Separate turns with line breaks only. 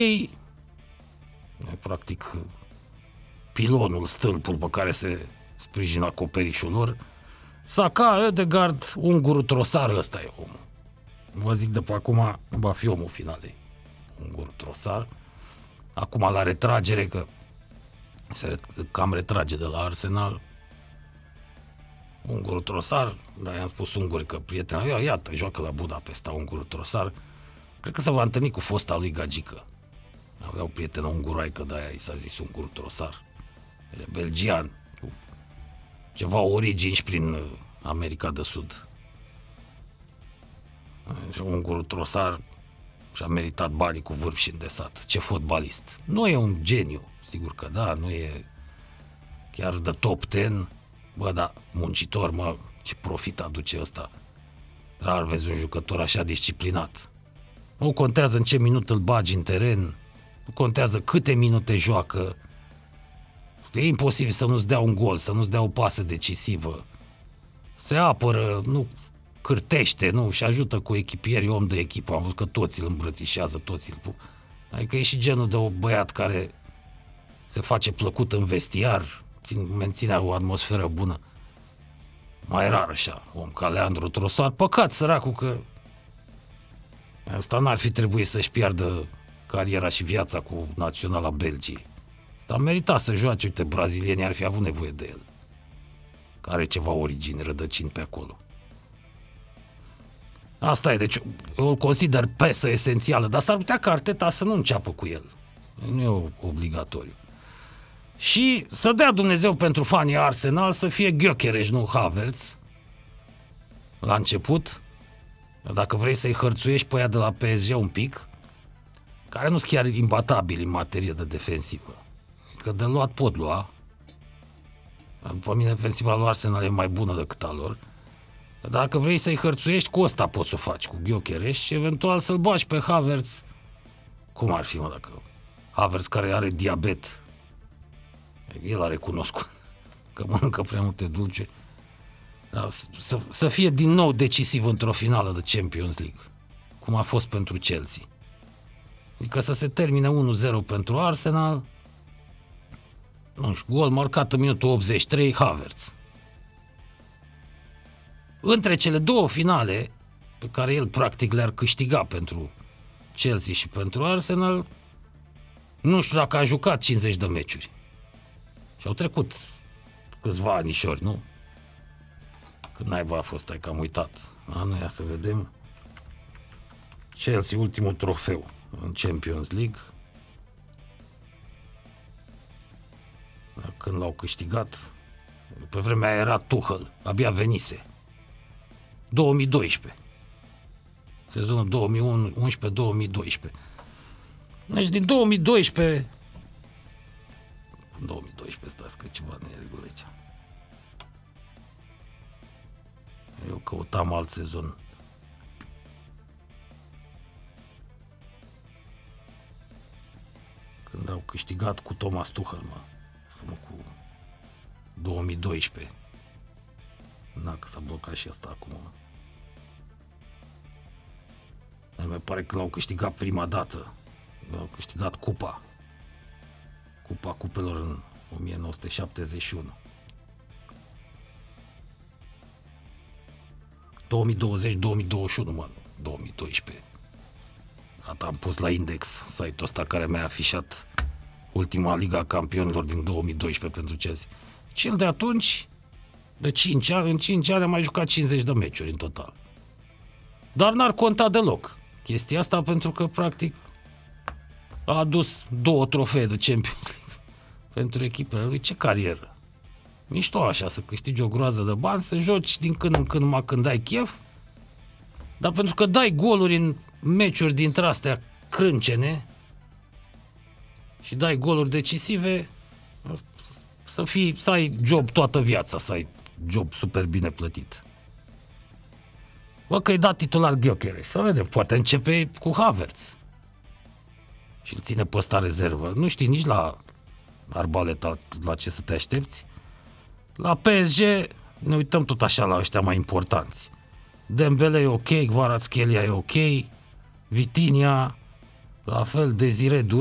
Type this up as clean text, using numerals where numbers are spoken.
practic pilonul, stâlpul pe care se sprijină acoperișul lor. Saka, Ødegaard, ungurul Trossard, ăsta e omul. Vă zic de pe acum, va fi omul finalei. Ungurul Trossard. Acum la retragere, că se cam retrage de la Arsenal. Ungurul Trossard, dar i-am spus unguri că prietena, iată, joacă la Budapesta Ungurul Trossard. Cred că se va întâlni cu fosta lui Gagică. Avea o prietenă unguroaică, de-aia i s-a zis Ungurul Trossard. E belgian, cu ceva origini și prin America de Sud. Și Ungurul Trossard și-a meritat banii cu vârf și îndesat. Ce fotbalist. Nu e un geniu, sigur că da, nu e chiar de top 10, bă, da, muncitor, mă, ce profit aduce ăsta. Rar vezi un jucător așa disciplinat. Nu contează în ce minut îl bagi în teren, nu contează câte minute joacă. E imposibil să nu-ți dea un gol, să nu-ți dea o pasă decisivă. Se apără, nu cârtește, nu, și ajută cu echipierii, om de echipă. Am văzut că toți îl îmbrățișează, toți îl... Adică e și genul de băiat care se face plăcut în vestiar, menține o atmosferă bună. Mai rar așa, om ca Leandro Trossard. Păcat, săracul, că ăsta n-ar fi trebuit să-și piardă cariera și viața cu Naționala Belgiei. Ăsta merita să joace, uite, brazilienii ar fi avut nevoie de el. Care are ceva origini, rădăcini pe acolo. Asta e, deci eu îl consider piesă esențială, dar s-ar putea ca Arteta să nu înceapă cu el. Nu e obligatoriu. Și să dea Dumnezeu pentru fanii Arsenal să fie Gyökeres, nu Havertz, la început. Dacă vrei să-i hărțuiești pe aia de la PSG un pic, care nu sunt chiar imbatabili în materie de defensivă. Că de luat pot lua. După mine defensiva lui Arsenal e mai bună decât a lor. Dacă vrei să-i hărțuiești, cu ăsta poți să o faci, cu Gyökeres, și eventual să-l bagi pe Havertz. Cum ar fi, mă, dacă Havertz, care are diabet, el a recunoscut că mănâncă prea multe dulce, dar să fie din nou decisiv într-o finală de Champions League, cum a fost pentru Chelsea. Adică să se termine 1-0 pentru Arsenal, nu știu, gol marcat în minutul 83, Havertz. Între cele două finale pe care el practic le-ar câștiga pentru Chelsea și pentru Arsenal, nu știu dacă a jucat 50 de meciuri. Și au trecut câțiva anișori, nu? Când naiba a fost, ai că am uitat. Nu, ia să vedem. Chelsea, ultimul trofeu în Champions League. Când l-au câștigat, pe vremea aia era Tuchel, abia venise. 2012. Sezonul 2011-2012. Deci din 2012... 2012, stați că ceva neregulă aici. Eu căutam alt sezon. Când au câștigat cu Thomas Tuchel, cu 2012. Da, că s-a blocat și asta acum. Mi pare că l-au câștigat prima dată. L-au câștigat Cupa Cupelor în 1971. 2020-2021, 2012. Gata, am pus la index site-ul ăsta care mi-a afișat ultima Liga Campionilor din 2012 pentru Chelsea. Cel de atunci, în 5 ani a mai jucat 50 de meciuri în total. Dar n-ar conta deloc chestia asta, pentru că practic a adus 2 trofee de Champions League pentru echipele lui. Ce carieră! Mișto așa, să câștigi o groază de bani, să joci din când în când, numai când ai chef, dar pentru că dai goluri în meciuri dintre astea crâncene și dai goluri decisive, să ai job toată viața, să ai job super bine plătit. Bă, că-i dat titular Gyökeres, să vedem, poate începe cu Havertz și îl ține pe ăsta rezervă. Nu știi nici la Arbaleta la ce să te aștepți. La PSG ne uităm tot așa la ăștia mai importanți. Dembele e ok, Kvaratskhelia e ok, Vitinha, La fel, Desire